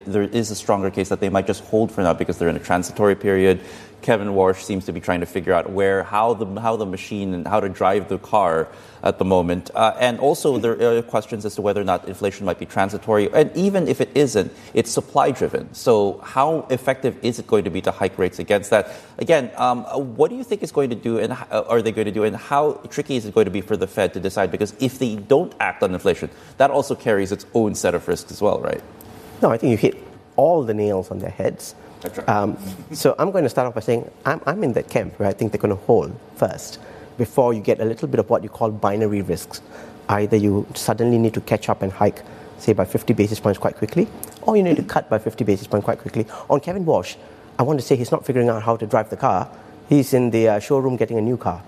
There is a stronger case that they might just hold for now because they're in a transitory period. Kevin Walsh seems to be trying to figure out how the machine and how to drive the car at the moment. And also there are questions as to whether or not inflation might be transitory. And even if it isn't, it's supply driven. So how effective is it going to be to hike rates against that? Again, what do you think is going to do and are they going to do and how tricky is it going to be for the Fed to decide? Because if they don't act on inflation, that also carries its own set of risks as well, right? No, I think you hit all the nails on their heads. That's right. So I'm going to start off by saying I'm in that camp where I think they're going to hold first before you get a little bit of what you call binary risks. Either you suddenly need to catch up and hike, say, by 50 basis points quite quickly, or you need to cut by 50 basis points quite quickly. On Kevin Walsh, I want to say he's not figuring out how to drive the car. He's in the showroom getting a new car.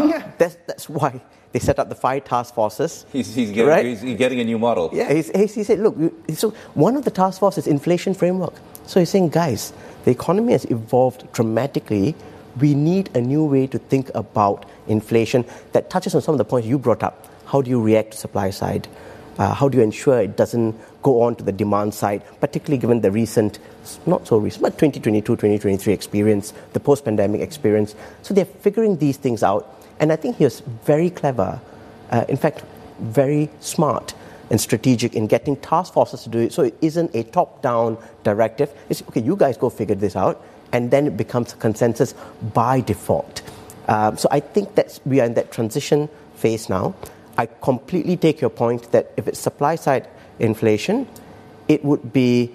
That's why they set up the 5 task forces. He's getting a new model. Yeah, he said, look, so one of the task forces is inflation framework. So he's saying, guys, the economy has evolved dramatically. We need a new way to think about inflation that touches on some of the points you brought up. How do you react to supply side? How do you ensure it doesn't go on to the demand side, particularly given the recent, not so recent, but 2022, 2023 experience, the post-pandemic experience. So they're figuring these things out. And I think he was very clever, in fact, very smart and strategic in getting task forces to do it. So it isn't a top-down directive. It's, okay, you guys go figure this out, and then it becomes a consensus by default. So I think that we are in that transition phase now. I completely take your point that if it's supply-side inflation, it would be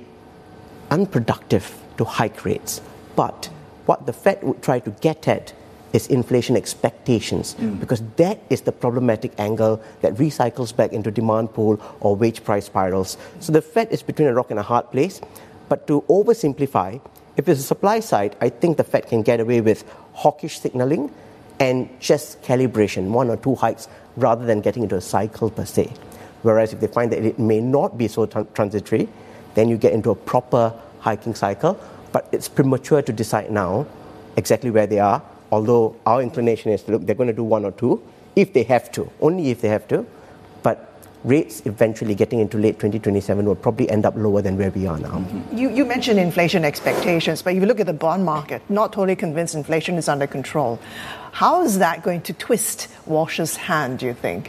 unproductive to hike rates. But what the Fed would try to get at is inflation expectations, because that is the problematic angle that recycles back into demand pool or wage price spirals. So the Fed is between a rock and a hard place. But to oversimplify, if it's a supply side, I think the Fed can get away with hawkish signaling and just calibration, 1 or 2 hikes, rather than getting into a cycle per se. Whereas if they find that it may not be so transitory, then you get into a proper hiking cycle. But it's premature to decide now exactly where they are, although our inclination is to look, they're going to do 1 or 2, if they have to, only if they have to. But rates eventually getting into late 2027 will probably end up lower than where we are now. You mentioned inflation expectations, but if you look at the bond market, not totally convinced inflation is under control. How is that going to twist Walsh's hand, do you think?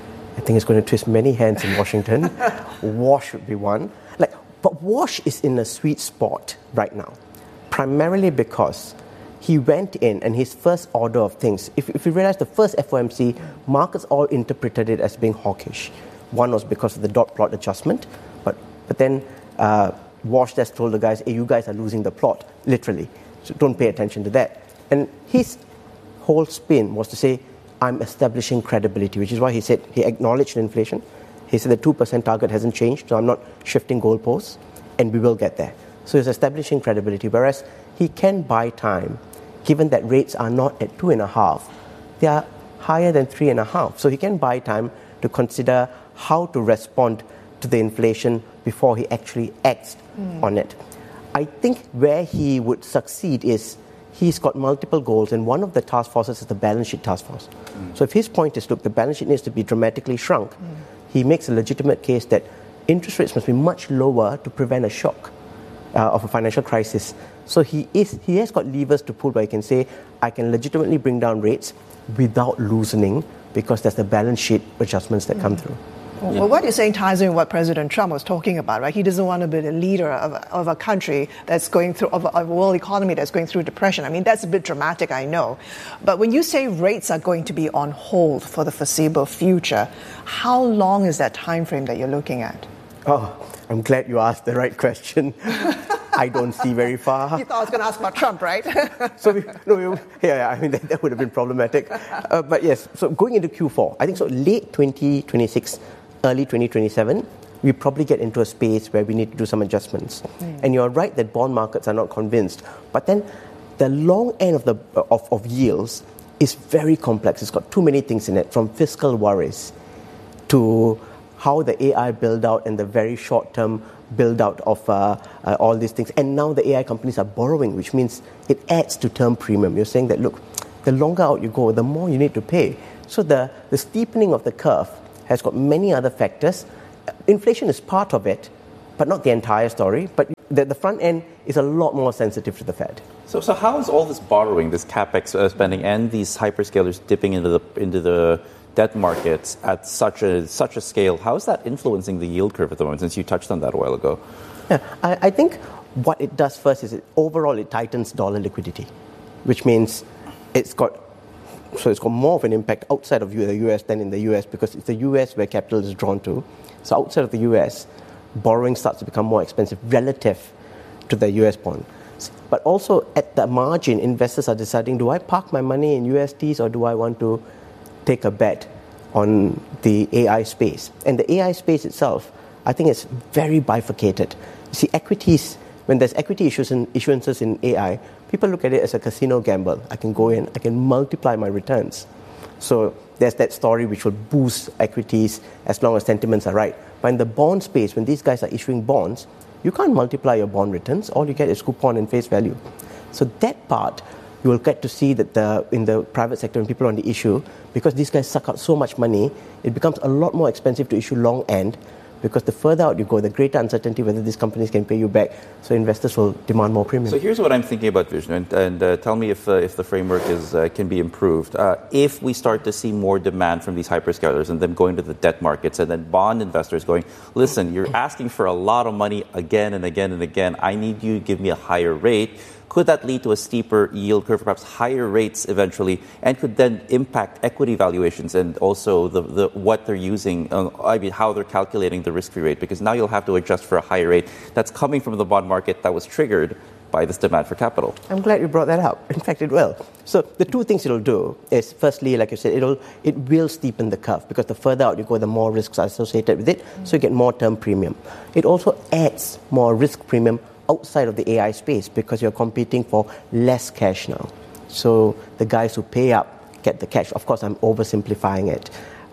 I think it's going to twist many hands in Washington. Walsh would be one. But Walsh is in a sweet spot right now, primarily because he went in and his first order of things, if you realize the first FOMC, markets all interpreted it as being hawkish. One was because of the dot plot adjustment, but then Walsh just told the guys, hey, you guys are losing the plot, literally. So don't pay attention to that. And his whole spin was to say, I'm establishing credibility, which is why he said he acknowledged inflation. He said the 2% target hasn't changed, so I'm not shifting goalposts, and we will get there. So he's establishing credibility, whereas he can buy time, given that rates are not at 2.5, they are higher than 3.5. So he can buy time to consider how to respond to the inflation before he actually acts on it. I think where he would succeed is he's got multiple goals, and one of the task forces is the balance sheet task force. So if his point is, look, the balance sheet needs to be dramatically shrunk, he makes a legitimate case that interest rates must be much lower to prevent a shock of a financial crisis. So he has got levers to pull where he can say, I can legitimately bring down rates without loosening, because there's the balance sheet adjustments that come through. Well, what you're saying ties in with what President Trump was talking about, right? He doesn't want to be the leader of a country that's going through, of a world economy that's going through depression. I mean, that's a bit dramatic, I know. But when you say rates are going to be on hold for the foreseeable future, how long is that time frame that you're looking at? Oh, I'm glad you asked the right question. I don't see very far. You thought I was going to ask about Trump, right? I mean, that would have been problematic. But yes, so going into Q4, I think so late 2026, early 2027, we probably get into a space where we need to do some adjustments. And you're right that bond markets are not convinced. But then the long end of yields is very complex. It's got too many things in it, from fiscal worries to how the AI build-out and the very short-term build-out of all these things. And now the AI companies are borrowing, which means it adds to term premium. You're saying that, look, the longer out you go, the more you need to pay. So the steepening of the curve has got many other factors. Inflation is part of it, but not the entire story. But the front end is a lot more sensitive to the Fed. So how is all this borrowing, this capex spending, and these hyperscalers dipping into the debt markets at such a scale? How is that influencing the yield curve at the moment? Since you touched on that a while ago. Yeah, I think what it does first is overall it tightens dollar liquidity, which means it's got more of an impact outside of the US than in the US, because it's the US where capital is drawn to. So outside of the US, borrowing starts to become more expensive relative to the US bond. But also at the margin, investors are deciding, do I park my money in USDs or do I want to take a bet on the AI space? And the AI space itself, I think it's very bifurcated. You see, equities, when there's equity issuances in AI, people look at it as a casino gamble. I can go in, I can multiply my returns. So there's that story which will boost equities as long as sentiments are right. But in the bond space, when these guys are issuing bonds, you can't multiply your bond returns. All you get is coupon and face value. So that part, you will get to see that in the private sector, when people are on the issue, because these guys suck out so much money, it becomes a lot more expensive to issue long end, because the further out you go, the greater uncertainty whether these companies can pay you back. So investors will demand more premium. So here's what I'm thinking about, Vishnu, and tell me if the framework can be improved. If we start to see more demand from these hyperscalers and them going to the debt markets, and then bond investors going, listen, you're asking for a lot of money again and again and again. I need you to give me a higher rate. Could that lead to a steeper yield curve, perhaps higher rates eventually, and could then impact equity valuations and also the what they're using, how they're calculating the risk-free rate? Because now you'll have to adjust for a higher rate that's coming from the bond market that was triggered by this demand for capital. I'm glad you brought that up. In fact, it will. So the two things it'll do is, firstly, like you said, it will steepen the curve, because the further out you go, the more risks are associated with it, so you get more term premium. It also adds more risk premium outside of the AI space, because you're competing for less cash now. So the guys who pay up get the cash. Of course, I'm oversimplifying it.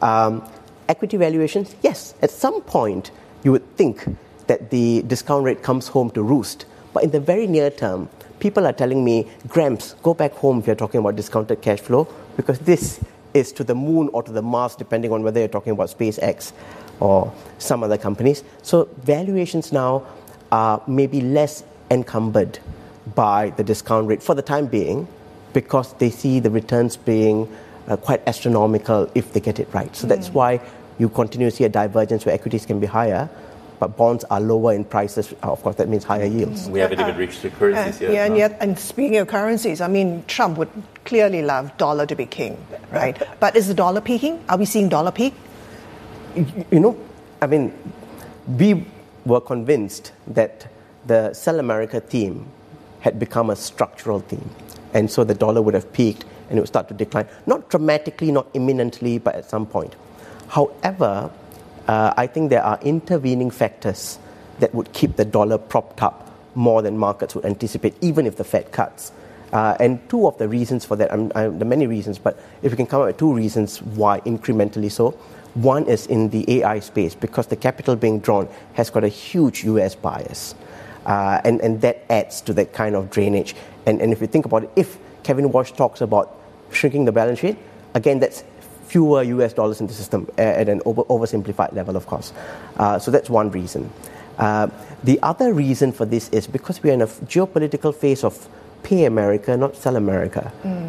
Equity valuations, yes, at some point you would think that the discount rate comes home to roost. But in the very near term, people are telling me, Gramps, go back home if you're talking about discounted cash flow, because this is to the moon or to the Mars, depending on whether you're talking about SpaceX or some other companies. So valuations now are maybe less encumbered by the discount rate for the time being, because they see the returns being quite astronomical if they get it right. So that's why you continue to see a divergence where equities can be higher, but bonds are lower in prices. Of course, that means higher yields. We haven't even reached the currencies yet. Yeah, and yet, and speaking of currencies, I mean, Trump would clearly love dollar to be king, right? But is the dollar peaking? Are we seeing dollar peak? We were convinced that the Sell America theme had become a structural theme. And so the dollar would have peaked and it would start to decline. Not dramatically, not imminently, but at some point. However, I think there are intervening factors that would keep the dollar propped up more than markets would anticipate, even if the Fed cuts. And two of the reasons for that, there are many reasons, but if we can come up with two reasons why incrementally so. One is in the AI space, because the capital being drawn has got a huge US bias. And that adds to that kind of drainage. And if you think about it, if Kevin Walsh talks about shrinking the balance sheet, again, that's fewer US dollars in the system at an oversimplified level, of course. So that's one reason. The other reason for this is because we're in a geopolitical phase of pay America, not sell America.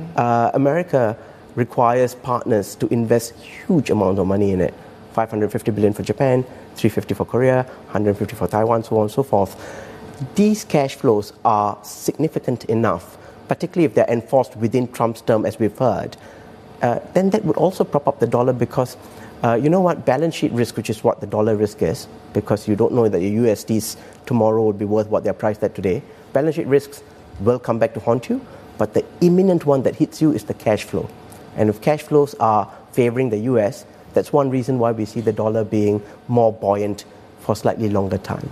America requires partners to invest huge amounts of money in it. $550 billion for Japan, $350 for Korea, $150 for Taiwan, so on and so forth. These cash flows are significant enough, particularly if they're enforced within Trump's term, as we've heard. Then that would also prop up the dollar, because balance sheet risk, which is what the dollar risk is, because you don't know that your USDs tomorrow would be worth what they're priced at today. Balance sheet risks will come back to haunt you, but the imminent one that hits you is the cash flow. And if cash flows are favoring the US, that's one reason why we see the dollar being more buoyant for slightly longer time.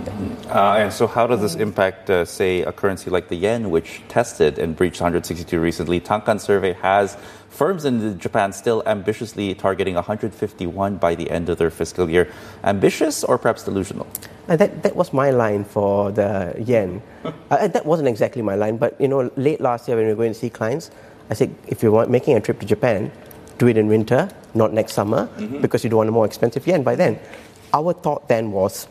And so how does this impact, say, a currency like the yen, which tested and breached 162 recently? Tankan survey has firms in Japan still ambitiously targeting 151 by the end of their fiscal year. Ambitious or perhaps delusional? That was my line for the yen. That wasn't exactly my line, but late last year when we were going to see clients, I said, if you're making a trip to Japan, do it in winter, not next summer, because you don't want a more expensive yen by then. Our thought then was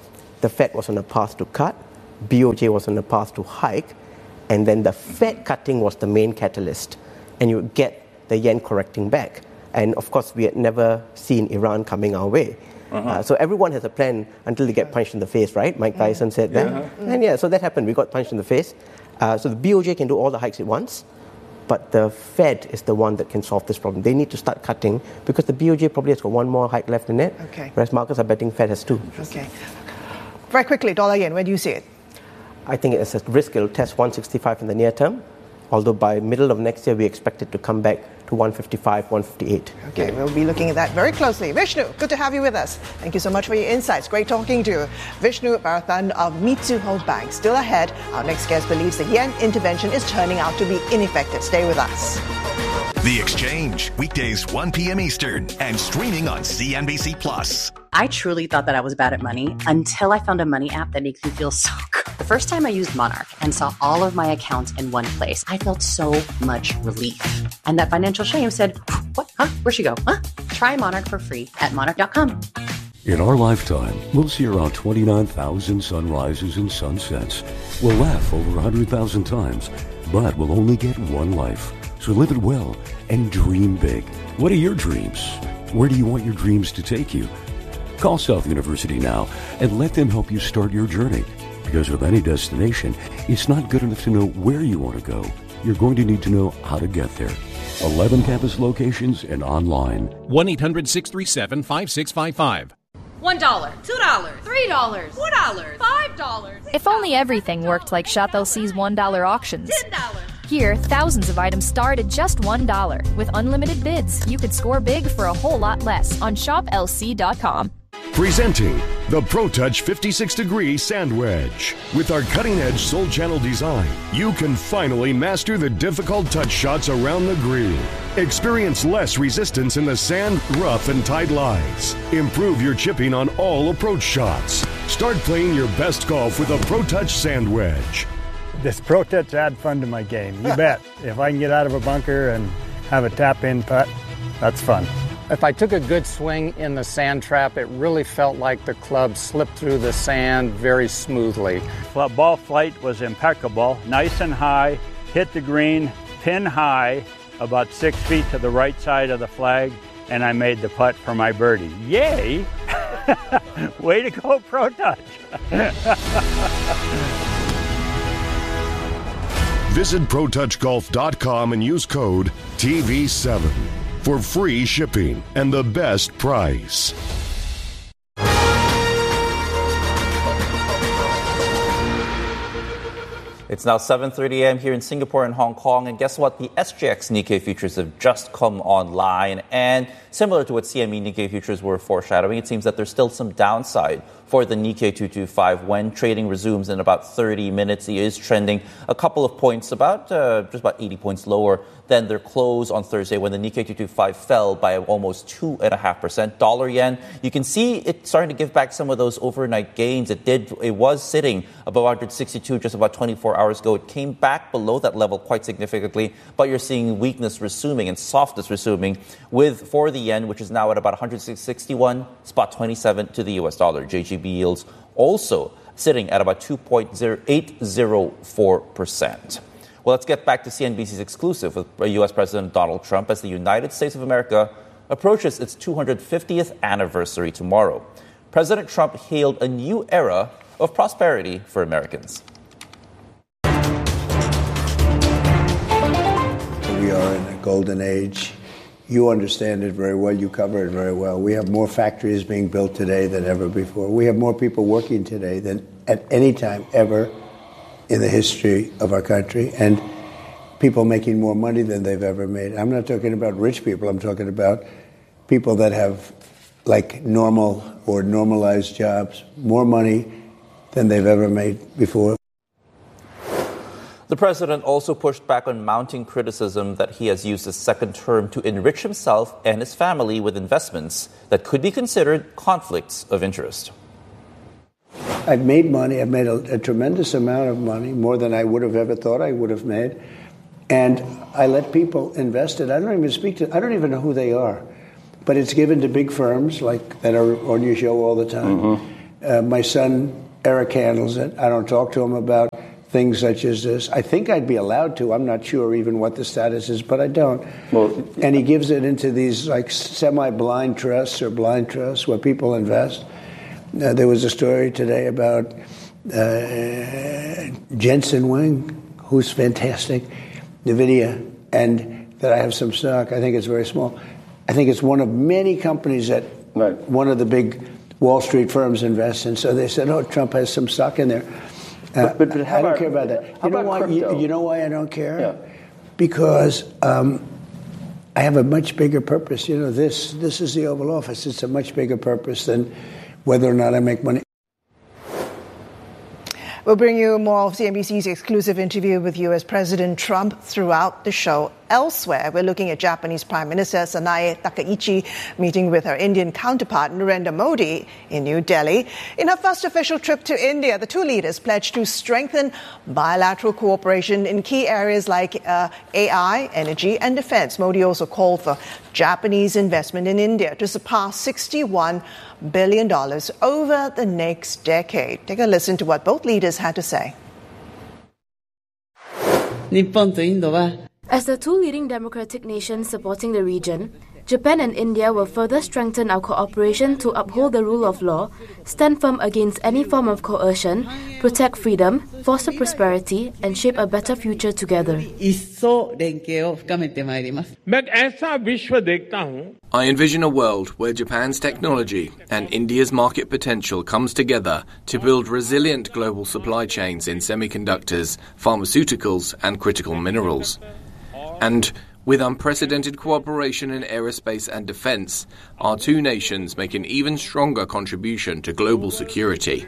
the Fed was on a path to cut, BOJ was on a path to hike, and then the Fed cutting was the main catalyst. And you would get the yen correcting back. And of course, we had never seen Iran coming our way. So everyone has a plan until they get punched in the face, right? Mike Tyson said that. And so that happened. We got punched in the face. So the BOJ can do all the hikes at once, but the Fed is the one that can solve this problem. They need to start cutting because the BOJ probably has got one more hike left in it, whereas markets are betting Fed has two. Okay. Very quickly, dollar yen, where do you see it? I think it's a risk. It'll test 165 in the near term, although by middle of next year, we expect it to come back to 155, 158. Okay, we'll be looking at that very closely. Vishnu, good to have you with us. Thank you so much for your insights. Great talking to you. Vishnu Varathan of Mizuho Bank. Still ahead, our next guest believes the yen intervention is turning out to be ineffective. Stay with us. The Exchange, weekdays 1 p.m. Eastern and streaming on CNBC Plus. I truly thought that I was bad at money until I found a money app that makes me feel so good. The first time I used Monarch and saw all of my accounts in one place, I felt so much relief. And that financial shame said, what? Huh? Where'd she go? Huh? Try Monarch for free at monarch.com. In our lifetime, we'll see around 29,000 sunrises and sunsets. We'll laugh over 100,000 times, but we'll only get one life. So live it well and dream big. What are your dreams? Where do you want your dreams to take you? Call South University now and let them help you start your journey. Because with any destination, it's not good enough to know where you want to go. You're going to need to know how to get there. 11 campus locations and online. 1-800-637-5655. $1, $2, $3, $4, $5. If only everything worked like Shop LC's $1 auctions. $10. Here, thousands of items start at just $1. With unlimited bids, you could score big for a whole lot less on shoplc.com. Presenting the ProTouch 56-degree Sand Wedge. With our cutting-edge Soul Channel design, you can finally master the difficult touch shots around the green. Experience less resistance in the sand, rough, and tight lies. Improve your chipping on all approach shots. Start playing your best golf with a ProTouch Sand Wedge. This ProTouch add fun to my game. You bet. If I can get out of a bunker and have a tap-in putt, that's fun. If I took a good swing in the sand trap, it really felt like the club slipped through the sand very smoothly. Ball flight was impeccable, nice and high, hit the green, pin high, about 6 feet to the right side of the flag, and I made the putt for my birdie. Yay! Way to go, ProTouch! Visit ProTouchGolf.com and use code TV7 for free shipping and the best price. It's now 7:30 a.m. here in Singapore and Hong Kong, and guess what? The SGX Nikkei futures have just come online, and similar to what CME Nikkei futures were foreshadowing, it seems that there's still some downside for the Nikkei 225 when trading resumes in about 30 minutes. It is trending a couple of points, just about 80 points lower than their close on Thursday when the Nikkei 225 fell by almost 2.5%. Dollar yen, you can see it starting to give back some of those overnight gains. It was sitting above 162 just about 24 hours ago. It came back below that level quite significantly, but you're seeing weakness resuming and softness resuming for the yen, which is now at about 161.27 to the US dollar. JGB yields also sitting at about 2.804%. Well, let's get back to CNBC's exclusive with U.S. President Donald Trump as the United States of America approaches its 250th anniversary tomorrow. President Trump hailed a new era of prosperity for Americans. We are in a golden age. You understand it very well. You cover it very well. We have more factories being built today than ever before. We have more people working today than at any time ever in the history of our country, and people making more money than they've ever made. I'm not talking about rich people. I'm talking about people that have like normal or normalized jobs, more money than they've ever made before. The president also pushed back on mounting criticism that he has used his second term to enrich himself and his family with investments that could be considered conflicts of interest. I've made money. I've made a tremendous amount of money, more than I would have ever thought I would have made. And I let people invest it. I don't even know who they are. But it's given to big firms like that are on your show all the time. Mm-hmm. My son Eric handles it. I don't talk to him about things such as this. I think I'd be allowed to. I'm not sure even what the status is, but I don't. Well, and he gives it into these like semi-blind trusts or blind trusts where people invest. There was a story today about Jensen Huang, who's fantastic, NVIDIA, and that I have some stock. I think it's very small. I think it's one of many companies that one of the big Wall Street firms invests in. So they said, oh, Trump has some stock in there. But I don't care about that. You know why I don't care? Yeah. Because I have a much bigger purpose. You know, this is the Oval Office. It's a much bigger purpose than whether or not I make money. We'll bring you more of CNBC's exclusive interview with U.S. President Trump throughout the show. Elsewhere, we're looking at Japanese Prime Minister Sanae Takaichi meeting with her Indian counterpart Narendra Modi in New Delhi. In her first official trip to India, the two leaders pledged to strengthen bilateral cooperation in key areas like AI, energy, and defense. Modi also called for Japanese investment in India to surpass $61 billion over the next decade. Take a listen to what both leaders had to say. As the two leading democratic nations supporting the region, Japan and India will further strengthen our cooperation to uphold the rule of law, stand firm against any form of coercion, protect freedom, foster prosperity, and shape a better future together. I envision a world where Japan's technology and India's market potential comes together to build resilient global supply chains in semiconductors, pharmaceuticals, and critical minerals. And with unprecedented cooperation in aerospace and defense, our two nations make an even stronger contribution to global security.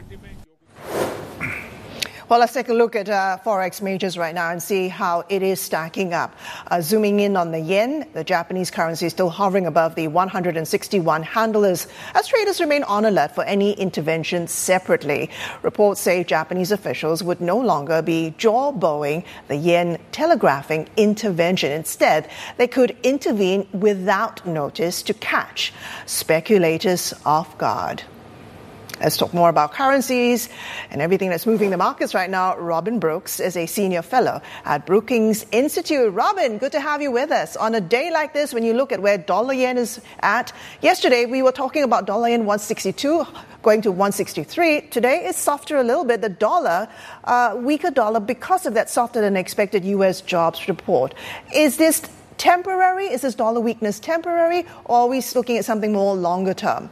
Well, let's take a look at Forex majors right now and see how it is stacking up. Zooming in on the yen, the Japanese currency is still hovering above the 161 handlers as traders remain on alert for any intervention separately. Reports say Japanese officials would no longer be jaw-bowing the yen telegraphing intervention. Instead, they could intervene without notice to catch speculators off guard. Let's talk more about currencies and everything that's moving the markets right now. Robin Brooks is a senior fellow at Brookings Institute. Robin, good to have you with us. On a day like this, when you look at where dollar yen is at, yesterday we were talking about dollar yen 162 going to 163. Today it's softer a little bit. The dollar, weaker dollar because of that softer than expected U.S. jobs report. Is this temporary? Is this dollar weakness temporary? Or are we looking at something more longer term?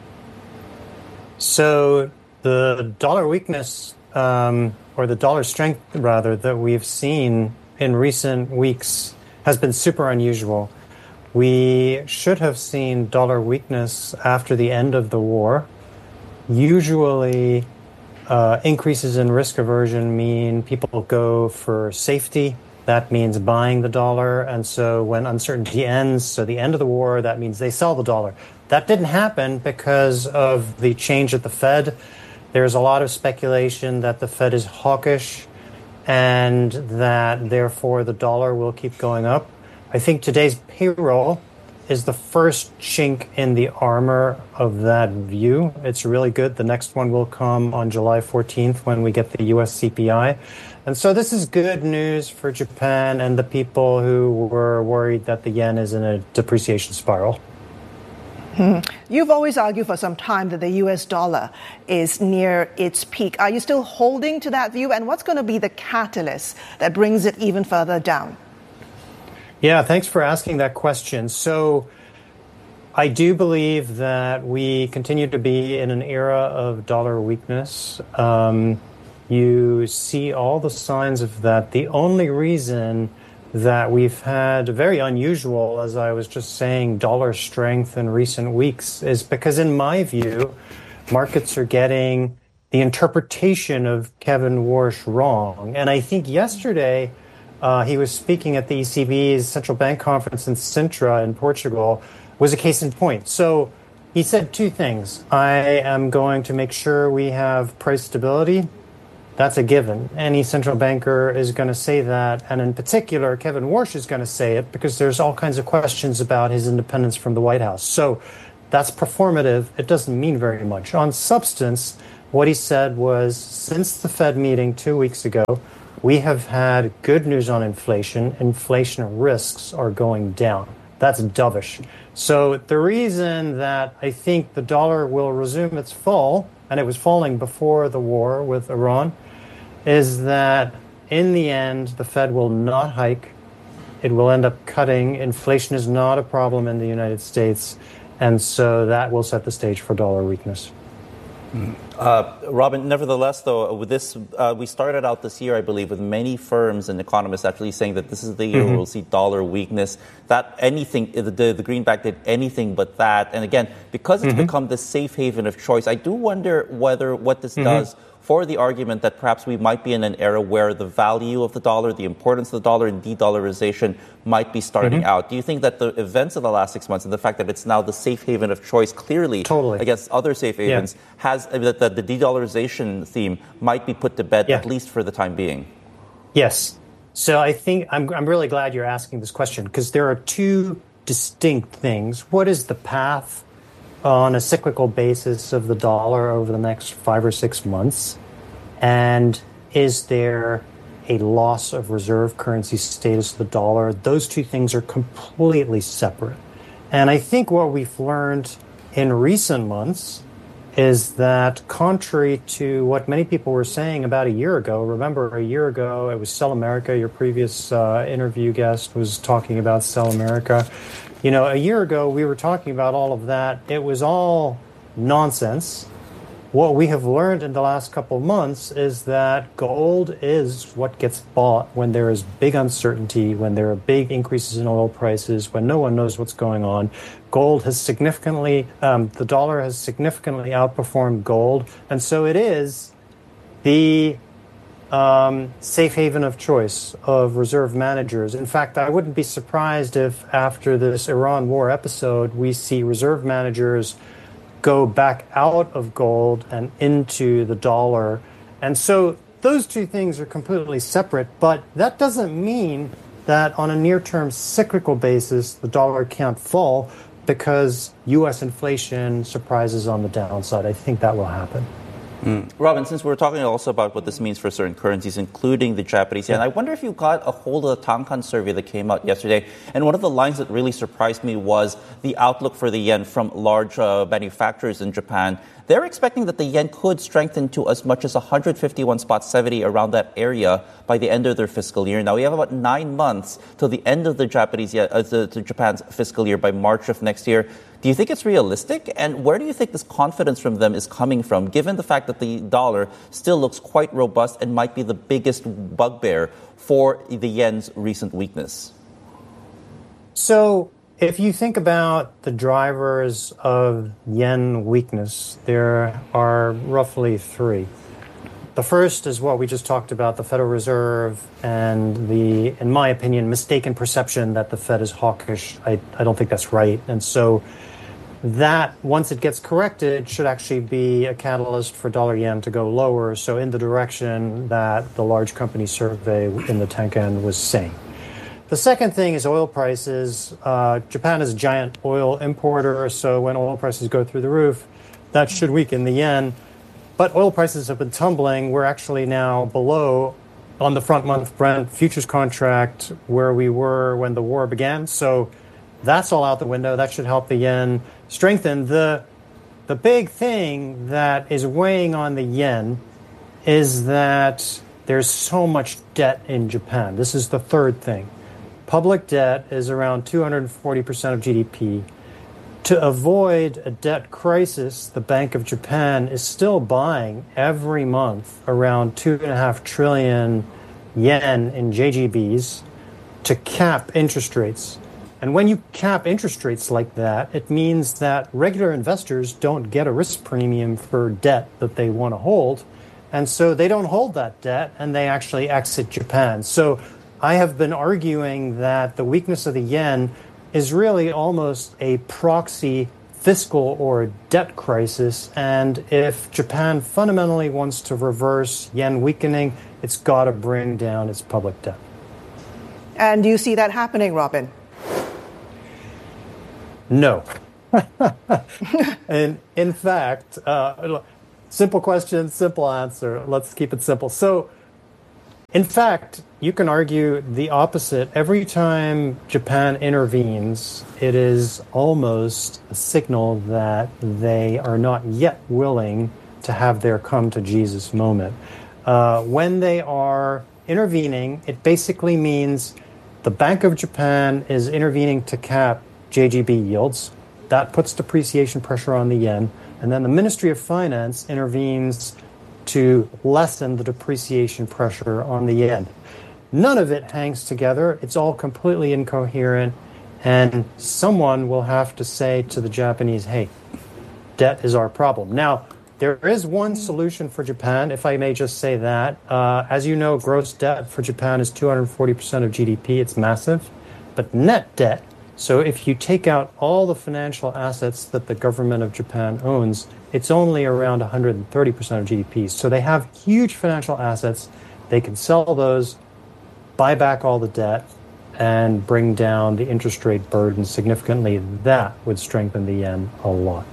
So the dollar weakness, or the dollar strength, rather, that we've seen in recent weeks has been super unusual. We should have seen dollar weakness after the end of the war. Usually, increases in risk aversion mean people go for safety. That means buying the dollar. And so when uncertainty ends, so the end of the war, that means they sell the dollar. That didn't happen because of the change at the Fed. There's a lot of speculation that the Fed is hawkish and that therefore the dollar will keep going up. I think today's payroll is the first chink in the armor of that view. It's really good. The next one will come on July 14th when we get the US CPI. And so this is good news for Japan and the people who were worried that the yen is in a depreciation spiral. You've always argued for some time that the U.S. dollar is near its peak. Are you still holding to that view? And what's going to be the catalyst that brings it even further down? Yeah, thanks for asking that question. So I do believe that we continue to be in an era of dollar weakness. You see all the signs of that. The only reason that we've had very unusual, as I was just saying, dollar strength in recent weeks is because, in my view, markets are getting the interpretation of Kevin Warsh wrong. And I think yesterday he was speaking at the ECB's central bank conference in Sintra in Portugal, was a case in point. So he said two things. I am going to make sure we have price stability. That's a given. Any central banker is going to say that. And in particular, Kevin Warsh is going to say it because there's all kinds of questions about his independence from the White House. So that's performative. It doesn't mean very much. On substance, what he said was, since the Fed meeting 2 weeks ago, we have had good news on inflation. Inflation risks are going down. That's dovish. So the reason that I think the dollar will resume its fall, and it was falling before the war with Iran, is that in the end, the Fed will not hike. It will end up cutting. Inflation is not a problem in the United States. And so that will set the stage for dollar weakness. Robin, nevertheless, though, with this, we started out this year, I believe, with many firms and economists actually saying that this is the year we'll see dollar weakness. That anything, the greenback did anything but that. And again, because it's become the safe haven of choice, I do wonder what this does for the argument that perhaps we might be in an era where the value of the dollar, the importance of the dollar, and de-dollarization might be starting out. Do you think that the events of the last 6 months and the fact that it's now the safe haven of choice clearly against other safe havens has that the de-dollarization theme might be put to bed, at least for the time being? Yes. So I think I'm really glad you're asking this question, because there are two distinct things. What is the path on a cyclical basis of the dollar over the next 5 or 6 months? And is there a loss of reserve currency status of the dollar? Those two things are completely separate. And I think what we've learned in recent months is that, contrary to what many people were saying about a year ago, remember a year ago it was Sell America, your previous interview guest was talking about Sell America. You know, a year ago, we were talking about all of that. It was all nonsense. What we have learned in the last couple of months is that gold is what gets bought when there is big uncertainty, when there are big increases in oil prices, when no one knows what's going on. Gold has significantly, the dollar has significantly outperformed gold. And so it is the safe haven of choice of reserve managers. In fact, I wouldn't be surprised if after this Iran war episode, we see reserve managers go back out of gold and into the dollar. And so those two things are completely separate, but that doesn't mean that on a near-term cyclical basis, the dollar can't fall because U.S. inflation surprises on the downside. I think that will happen. Robin, since we're talking also about what this means for certain currencies, including the Japanese yen, I wonder if you got a hold of the Tankan survey that came out yesterday. And one of the lines that really surprised me was the outlook for the yen from large manufacturers in Japan. They're expecting that the yen could strengthen to as much as 151.70 around that area by the end of their fiscal year. Now, we have about 9 months till the end of the Japan's fiscal year by March of next year. Do you think it's realistic? And where do you think this confidence from them is coming from, given the fact that the dollar still looks quite robust and might be the biggest bugbear for the yen's recent weakness? So if you think about the drivers of yen weakness, there are roughly three. The first is what we just talked about, the Federal Reserve and the, in my opinion, mistaken perception that the Fed is hawkish. I don't think that's right. And so that, once it gets corrected, should actually be a catalyst for dollar yen to go lower, so in the direction that the large company survey in the Tankan was saying. The second thing is oil prices. Japan is a giant oil importer, so when oil prices go through the roof, that should weaken the yen. But oil prices have been tumbling. We're actually now below on the front month Brent futures contract where we were when the war began. So that's all out the window. That should help the yen strengthen. The big thing that is weighing on the yen is that there's so much debt in Japan. This is the third thing. Public debt is around 240% of GDP. To avoid a debt crisis, the Bank of Japan is still buying every month around 2.5 trillion yen in JGBs to cap interest rates. And when you cap interest rates like that, it means that regular investors don't get a risk premium for debt that they want to hold. And so they don't hold that debt and they actually exit Japan. So I have been arguing that the weakness of the yen is really almost a proxy fiscal or debt crisis. And if Japan fundamentally wants to reverse yen weakening, it's got to bring down its public debt. And do you see that happening, Robin? No. And in fact, Simple question, simple answer. Let's keep it simple. So, in fact, you can argue the opposite. Every time Japan intervenes, it is almost a signal that they are not yet willing to have their come to Jesus moment. When they are intervening, it basically means the Bank of Japan is intervening to cap JGB yields. That puts depreciation pressure on the yen. And then the Ministry of Finance intervenes to lessen the depreciation pressure on the yen. None of it hangs together. It's all completely incoherent. And someone will have to say to the Japanese, hey, debt is our problem. Now, there is one solution for Japan, if I may just say that. As you know, gross debt for Japan is 240% of GDP. It's massive. But net debt, so if you take out all the financial assets that the government of Japan owns, it's only around 130% of GDP. So they have huge financial assets. They can sell those, buy back all the debt, and bring down the interest rate burden significantly. That would strengthen the yen a lot.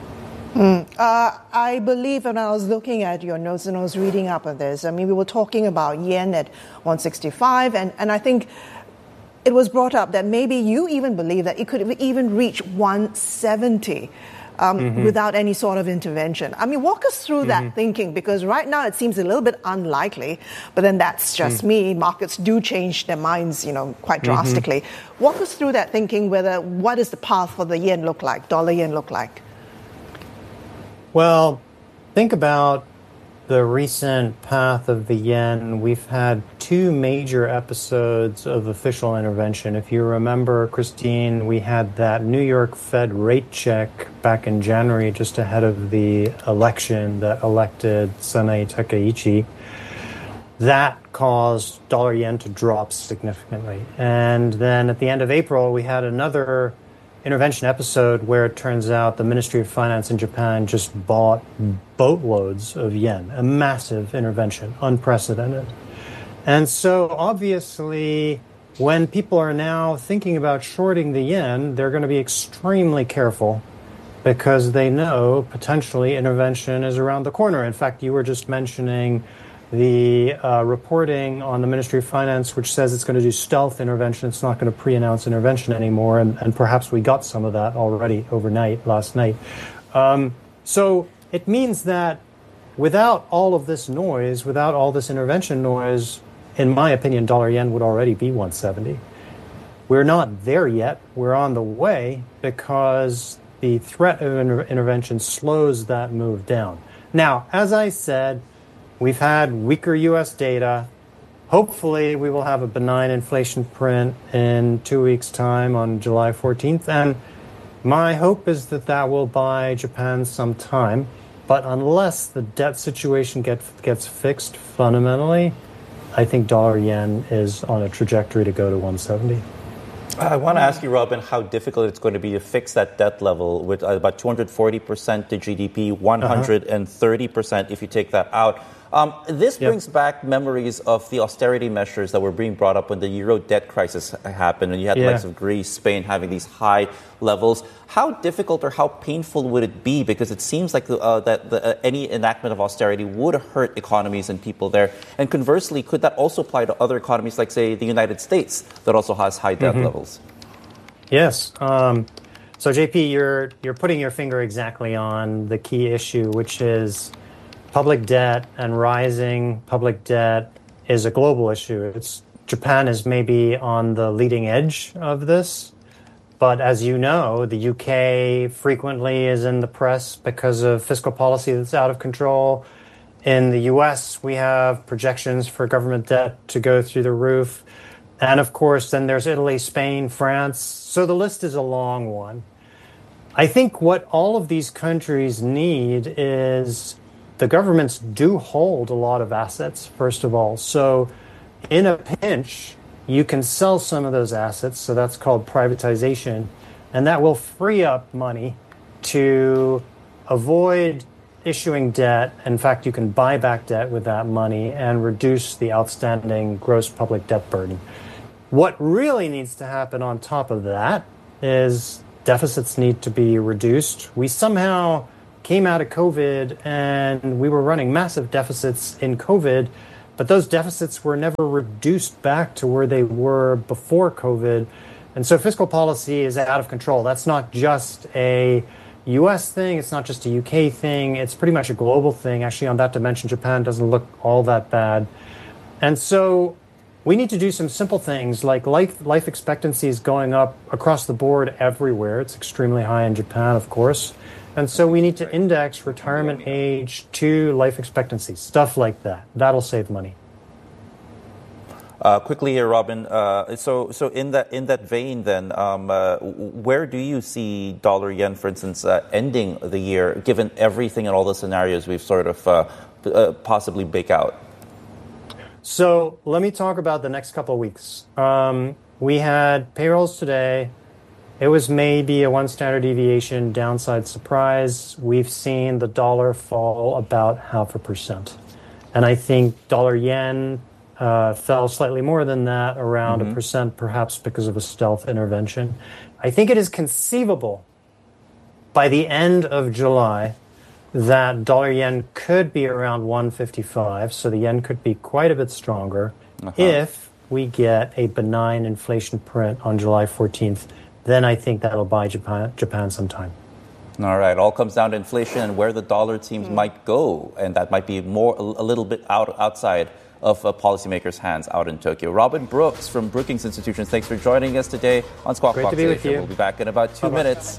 I believe when I was looking at your notes and I was reading up on this, I mean, we were talking about yen at 165, and I think it was brought up that maybe you even believe that it could even reach 170 without any sort of intervention. I mean, walk us through that thinking, because right now it seems a little bit unlikely, but then that's just me. Markets do change their minds, quite drastically. Walk us through that thinking, what does the path for the yen look like, dollar yen look like? Well, think about the recent path of the yen. We've had two major episodes of official intervention. If you remember, Christine, we had that New York Fed rate check back in January, just ahead of the election that elected Sanae Takaichi. That caused dollar yen to drop significantly. And then at the end of April, we had another intervention episode where it turns out the Ministry of Finance in Japan just bought boatloads of yen, a massive intervention, unprecedented. And so obviously, when people are now thinking about shorting the yen, they're going to be extremely careful because they know potentially intervention is around the corner. In fact, you were just mentioning the reporting on the Ministry of Finance, which says it's going to do stealth intervention. It's not going to pre-announce intervention anymore. And perhaps we got some of that already overnight, last night. So it means that without all of this noise, without all this intervention noise, in my opinion, dollar yen would already be 170. We're not there yet. We're on the way because the threat of intervention slows that move down. Now, as I said, we've had weaker U.S. data. Hopefully, we will have a benign inflation print in 2 weeks' time on July 14th. And my hope is that that will buy Japan some time. But unless the debt situation gets fixed fundamentally, I think dollar yen is on a trajectory to go to 170. I want to ask you, Robin, how difficult it's going to be to fix that debt level with about 240% to GDP, 130% if you take that out. This brings back memories of the austerity measures that were being brought up when the Euro debt crisis happened, and you had the likes of Greece, Spain having these high levels. How difficult or how painful would it be? Because it seems like any enactment of austerity would hurt economies and people there. And conversely, could that also apply to other economies like, say, the United States that also has high debt levels? Yes. So, JP, you're putting your finger exactly on the key issue, which is public debt and rising public debt is a global issue. Japan is maybe on the leading edge of this. But as you know, the UK frequently is in the press because of fiscal policy that's out of control. In the US, we have projections for government debt to go through the roof. And of course, then there's Italy, Spain, France. So the list is a long one. I think what all of these countries need is the governments do hold a lot of assets, first of all. So in a pinch, you can sell some of those assets. So that's called privatization. And that will free up money to avoid issuing debt. In fact, you can buy back debt with that money and reduce the outstanding gross public debt burden. What really needs to happen on top of that is deficits need to be reduced. We somehow came out of COVID and we were running massive deficits in COVID, but those deficits were never reduced back to where they were before COVID. And so fiscal policy is out of control. That's not just a US thing. It's not just a UK thing. It's pretty much a global thing. Actually, on that dimension, Japan doesn't look all that bad. And so we need to do some simple things like life expectancy is going up across the board everywhere. It's extremely high in Japan, of course. And so we need to index retirement age to life expectancy, stuff like that. That'll save money. Quickly here, Robin. So in that vein, then, where do you see dollar yen, for instance, ending the year, given everything and all the scenarios we've sort of possibly bake out? So let me talk about the next couple of weeks. We had payrolls today. It was maybe a 1 standard deviation downside surprise. We've seen the dollar fall about 0.5%. And I think dollar yen fell slightly more than that, around 1%, perhaps because of a stealth intervention. I think it is conceivable by the end of July that dollar yen could be around 155, so the yen could be quite a bit stronger if we get a benign inflation print on July 14th. Then I think that'll buy Japan some time. All right. All comes down to inflation and where the dollar teams might go, and that might be a little bit outside of policymakers' hands out in Tokyo. Robin Brooks from Brookings Institutions, thanks for joining us today on Squawk Box Asia. We'll be back in about 2 minutes.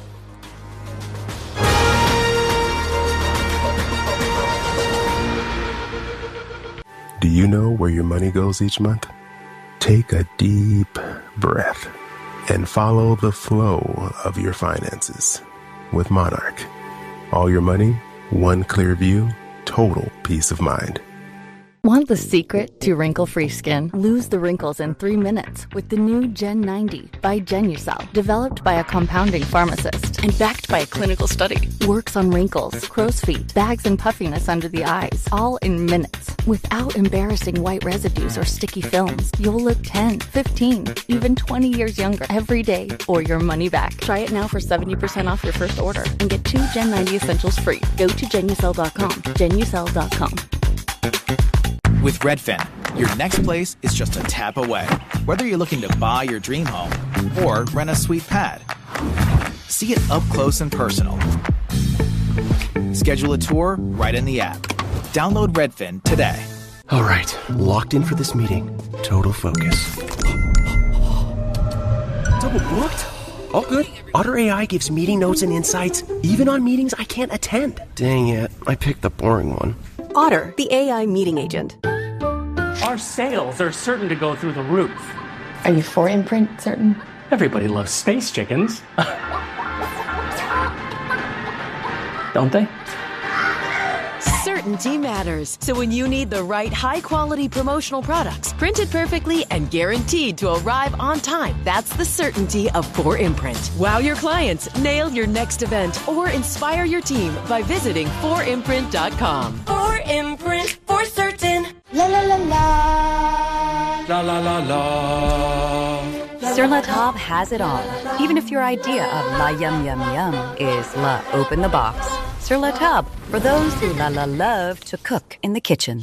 Do you know where your money goes each month? Take a deep breath and follow the flow of your finances with Monarch. All your money, one clear view, total peace of mind. Want the secret to wrinkle-free skin? Lose the wrinkles in 3 minutes with the new Gen 90 by Genucel, developed by a compounding pharmacist and backed by a clinical study. Works on wrinkles, crow's feet, bags and puffiness under the eyes, all in minutes. Without embarrassing white residues or sticky films, you'll look 10, 15, even 20 years younger every day or your money back. Try it now for 70% off your first order and get 2 Gen 90 essentials free. Go to Genucel.com. Genucel.com. With Redfin, your next place is just a tap away. Whether you're looking to buy your dream home or rent a sweet pad, see it up close and personal. Schedule a tour right in the app. Download Redfin today. All right, locked in for this meeting. Total focus. Double booked? All good. Otter AI gives meeting notes and insights, even on meetings I can't attend. Dang it, I picked the boring one. Otter, the AI meeting agent. Our sales are certain to go through the roof. Are you for Imprint certain? Everybody loves space chickens. Don't they? Certainty matters. So when you need the right high-quality promotional products, printed perfectly and guaranteed to arrive on time, that's the certainty of 4imprint. Wow your clients, nail your next event, or inspire your team by visiting 4imprint.com. 4imprint, for certain. La la la la. La la la la. Sur La Table has it all. Even if your idea of la yum yum yum is la open the box. Sur La Table, for those who love to cook in the kitchen.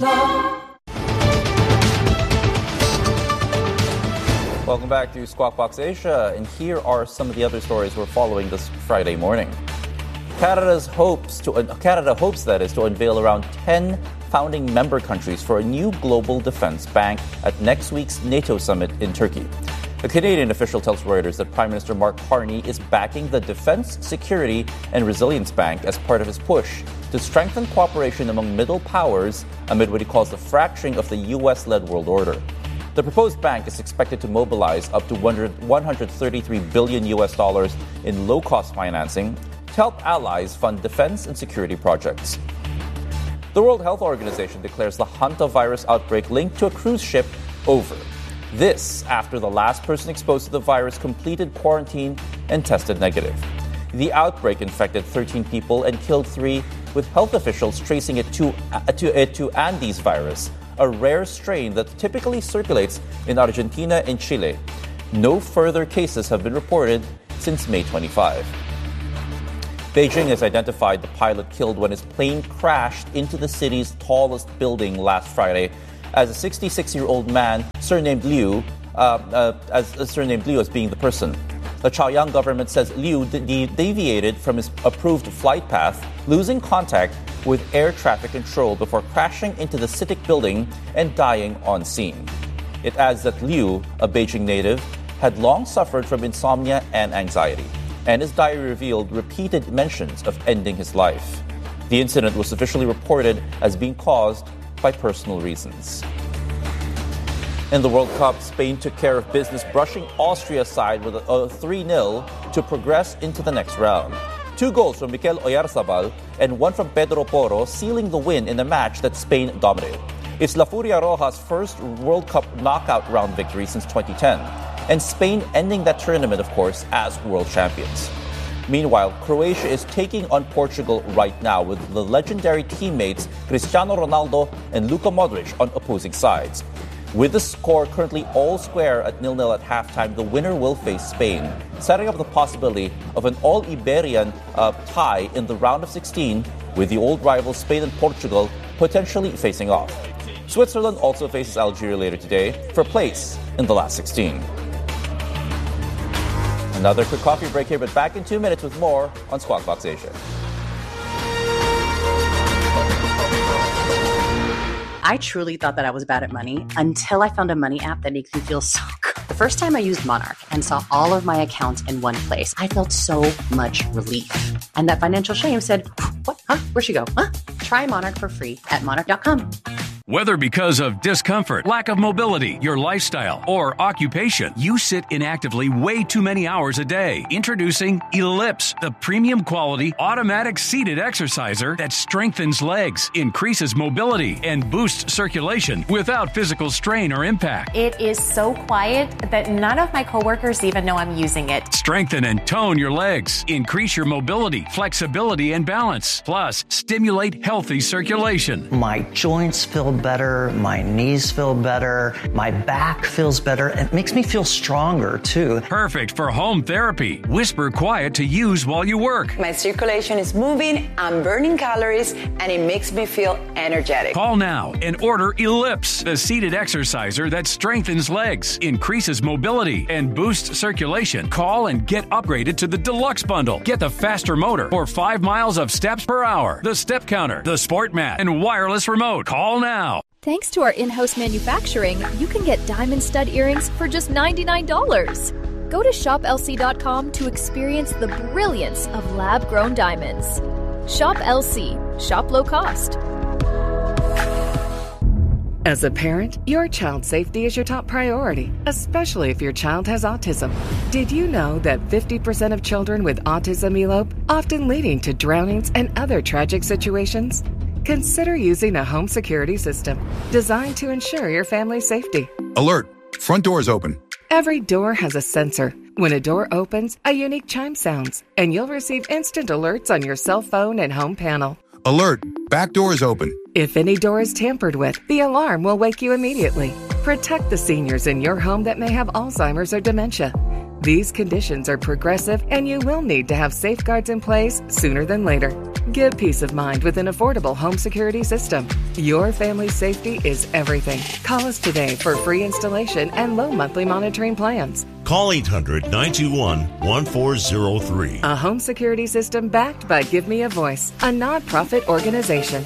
Welcome back to Squawk Box Asia, and here are some of the other stories we're following this Friday morning. Canada hopes to unveil around 10 founding member countries for a new global defense bank at next week's NATO summit in Turkey. A Canadian official tells Reuters that Prime Minister Mark Carney is backing the Defense, Security and Resilience Bank as part of his push to strengthen cooperation among middle powers amid what he calls the fracturing of the U.S.-led world order. The proposed bank is expected to mobilize up to $133 billion in low-cost financing to help allies fund defense and security projects. The World Health Organization declares the hantavirus outbreak linked to a cruise ship over. This after the last person exposed to the virus completed quarantine and tested negative. The outbreak infected 13 people and killed 3, with health officials tracing it to Andes virus, a rare strain that typically circulates in Argentina and Chile. No further cases have been reported since May 25. Beijing has identified the pilot killed when his plane crashed into the city's tallest building last Friday as a 66-year-old man surnamed Liu, as being the person. The Chaoyang government says Liu deviated from his approved flight path, losing contact with air traffic control before crashing into the CITIC building and dying on scene. It adds that Liu, a Beijing native, had long suffered from insomnia and anxiety, and his diary revealed repeated mentions of ending his life. The incident was officially reported as being caused by personal reasons. In the World Cup, Spain took care of business, brushing Austria aside with a 3-0 to progress into the next round. 2 goals from Mikel Oyarzabal and 1 from Pedro Porro, sealing the win in a match that Spain dominated. It's La Furia Roja's first World Cup knockout round victory since 2010, and Spain ending that tournament, of course, as world champions. Meanwhile, Croatia is taking on Portugal right now with the legendary teammates Cristiano Ronaldo and Luka Modric on opposing sides. With the score currently all square at 0-0 at halftime, the winner will face Spain, setting up the possibility of an all-Iberian tie in the round of 16, with the old rivals Spain and Portugal potentially facing off. Switzerland also faces Algeria later today for place in the last 16. Another quick coffee break here, but back in 2 minutes with more on Squawk Box Asia. I truly thought that I was bad at money until I found a money app that makes me feel so good. The first time I used Monarch and saw all of my accounts in one place, I felt so much relief. And that financial shame said, what? Huh? Where'd she go? Huh? Try Monarch for free at monarch.com. Whether because of discomfort, lack of mobility, your lifestyle, or occupation, you sit inactively way too many hours a day. Introducing Ellipse, the premium quality automatic seated exerciser that strengthens legs, increases mobility, and boosts circulation without physical strain or impact. It is so quiet that none of my coworkers even know I'm using it. Strengthen and tone your legs. Increase your mobility, flexibility, and balance. Plus, stimulate healthy circulation. My joints feel better, my knees feel better, my back feels better. It makes me feel stronger too. Perfect for home therapy. Whisper quiet to use while you work. My circulation is moving, I'm burning calories, and it makes me feel energetic. Call now and order Ellipse, the seated exerciser that strengthens legs, increases mobility, and boosts circulation. Call and get upgraded to the Deluxe Bundle. Get the faster motor or 5 miles of steps per hour, the step counter, the sport mat, and wireless remote. Call now. Thanks to our in-house manufacturing, you can get diamond stud earrings for just $99. Go to shoplc.com to experience the brilliance of lab-grown diamonds. Shop LC. Shop low cost. As a parent, your child's safety is your top priority, especially if your child has autism. Did you know that 50% of children with autism elope, often leading to drownings and other tragic situations? Consider using a home security system designed to ensure your family's safety. Alert! Front door is open. Every door has a sensor. When a door opens, a unique chime sounds, and you'll receive instant alerts on your cell phone and home panel. Alert! Back door is open. If any door is tampered with, the alarm will wake you immediately. Protect the seniors in your home that may have Alzheimer's or dementia. These conditions are progressive, and you will need to have safeguards in place sooner than later. Give peace of mind with an affordable home security system. Your family's safety is everything. Call us today for free installation and low monthly monitoring plans. Call 800-921-1403. A home security system backed by Give Me a Voice, a nonprofit organization.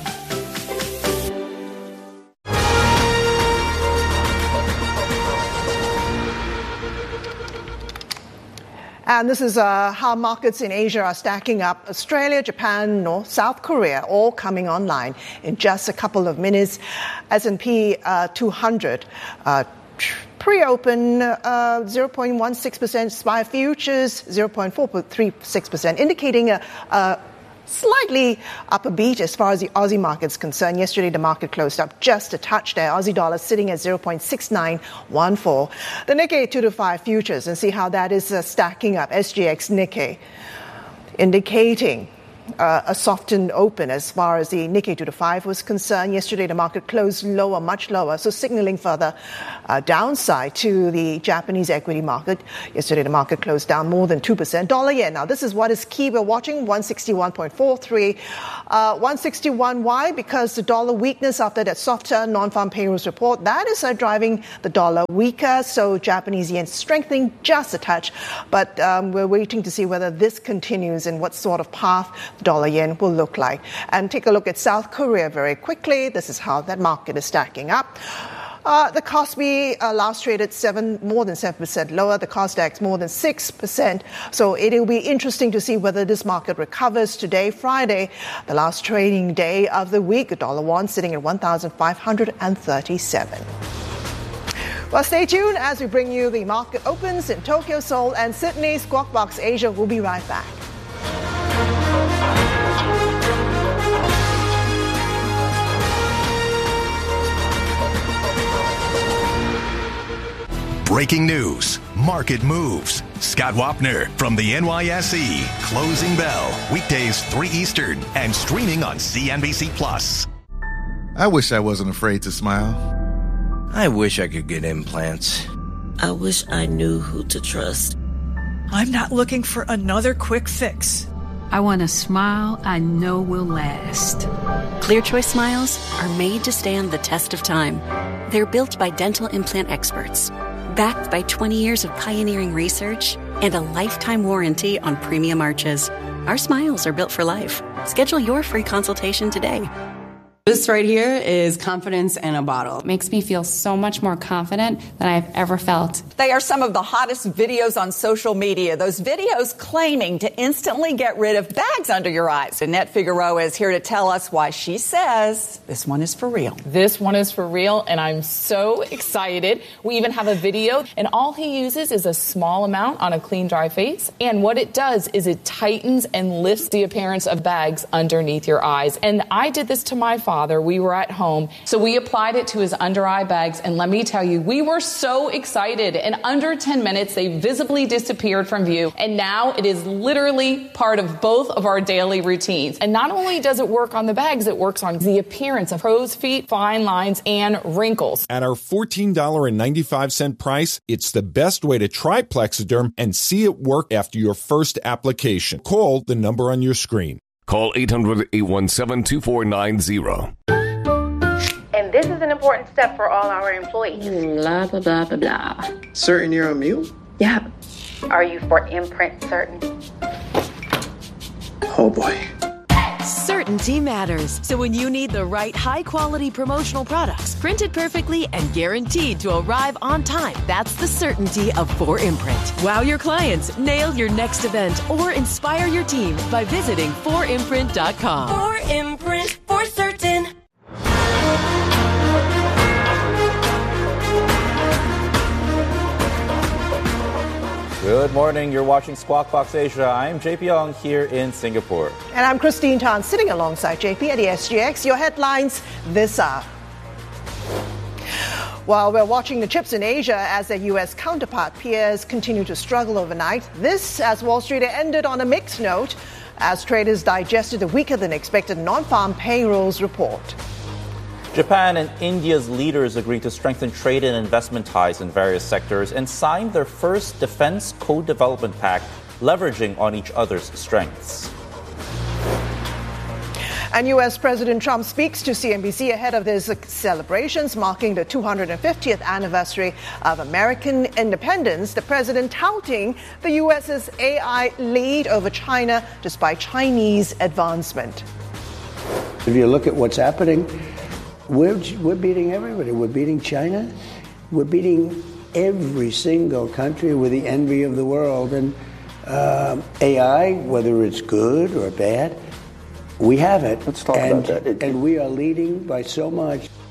And this is how markets in Asia are stacking up. Australia, Japan, North, South Korea, all coming online in just a couple of minutes. S&P 200 pre-open 0.16%, SPY futures 0.436%, indicating a slightly up a beat as far as the Aussie market's concerned. Yesterday, the market closed up just a touch there. Aussie dollar sitting at 0.6914. The Nikkei 225 futures, and see how that is stacking up. SGX Nikkei indicating a softened open as far as the Nikkei 225 was concerned. Yesterday, the market closed lower, much lower, so signaling further downside to the Japanese equity market. Yesterday, the market closed down more than 2%. Dollar yen, now this is what is key. We're watching 161.43. 161, why? Because the dollar weakness after that softer non-farm payrolls report, that is driving the dollar weaker. So Japanese yen strengthening just a touch. But we're waiting to see whether this continues and what sort of path dollar yen will look like. And take a look at South Korea very quickly. This is how that market is stacking up. The Kospi last traded more than 7% lower. The Kosdaq more than 6%. So it'll be interesting to see whether this market recovers today, Friday, the last trading day of the week. The dollar won sitting at 1,537. Well, stay tuned as we bring you the market opens in Tokyo, Seoul, and Sydney. Squawk Box Asia will be right back. Breaking news, market moves. Scott Wapner from the NYSE. Closing bell, weekdays 3 Eastern and streaming on CNBC Plus. I wish I wasn't afraid to smile. I wish I could get implants. I wish I knew who to trust. I'm not looking for another quick fix. I want a smile I know will last. ClearChoice smiles are made to stand the test of time. They're built by dental implant experts, backed by 20 years of pioneering research and a lifetime warranty on premium arches. Our smiles are built for life. Schedule your free consultation today. This right here is confidence in a bottle. Makes me feel so much more confident than I've ever felt. They are some of the hottest videos on social media. Those videos claiming to instantly get rid of bags under your eyes. Annette Figueroa is here to tell us why she says this one is for real. This one is for real, and I'm so excited. We even have a video, and all he uses is a small amount on a clean, dry face. And what it does is it tightens and lifts the appearance of bags underneath your eyes. And I did this to my father. We were at home, so we applied it to his under eye bags, and let me tell you, we were so excited. In under 10 minutes, they visibly disappeared from view, and now it is literally part of both of our daily routines. And not only does it work on the bags, it works on the appearance of crow's feet, fine lines, and wrinkles. At our $14.95 price, it's the best way to try Plexiderm and see it work after your first application. Call the number on your screen. Call 800-817-2490. And this is an important step for all our employees. Blah, blah, blah, blah, blah. Certain you're a mule? Yeah. Are you for imprint certain? Oh boy. Certainty matters. So when you need the right high-quality promotional products, printed perfectly and guaranteed to arrive on time, that's the certainty of 4imprint. Wow your clients, nail your next event, or inspire your team by visiting 4imprint.com. 4imprint, for certain. Good morning. You're watching Squawk Box Asia. I'm JP Young here in Singapore. And I'm Christine Tan, sitting alongside JP at the SGX. Your headlines this hour. While we're watching the chips in Asia as their U.S. counterpart peers continue to struggle overnight, this as Wall Street ended on a mixed note as traders digested the weaker than expected non-farm payrolls report. Japan and India's leaders agreed to strengthen trade and investment ties in various sectors and signed their first defense co-development pact, leveraging on each other's strengths. And U.S. President Trump speaks to CNBC ahead of his celebrations marking the 250th anniversary of American independence. The president touting the U.S.'s AI lead over China despite Chinese advancement. If you look at what's happening, we're beating everybody. We're beating China. We're beating every single country. We're the envy of the world. And AI, whether it's good or bad, we have it. Let's talk about that. And we are leading by so much.